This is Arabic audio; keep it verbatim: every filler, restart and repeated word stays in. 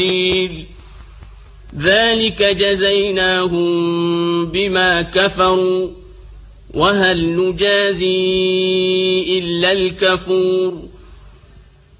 ذلك جزيناهم بما كفروا وهل نجازي إلا الكفور